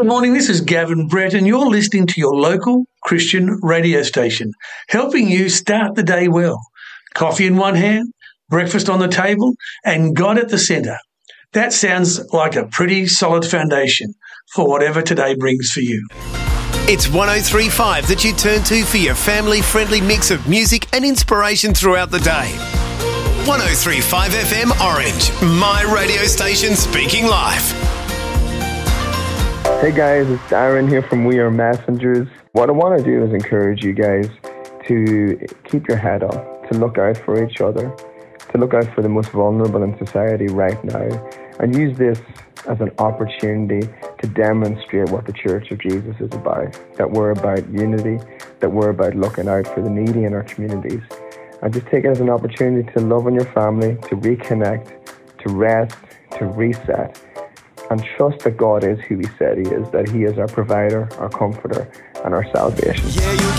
Good morning, this is Gavin Brett, and you're listening to your local Christian radio station, helping you start the day well. Coffee in one hand, breakfast on the table, and God at the centre. That sounds like a pretty solid foundation for whatever today brings for you. It's 103.5 that you turn to for your family-friendly mix of music and inspiration throughout the day. 103.5 FM Orange, my radio station speaking live. Hey guys, it's Darren here from We Are Messengers. What I want to do is encourage you guys to keep your head up, to look out for each other, to look out for the most vulnerable in society right now, and use this as an opportunity to demonstrate what the Church of Jesus is about, that we're about unity, that we're about looking out for the needy in our communities. And just take it as an opportunity to love on your family, to reconnect, to rest, to reset, and trust that God is who He said He is, that He is our provider, our comforter, and our salvation.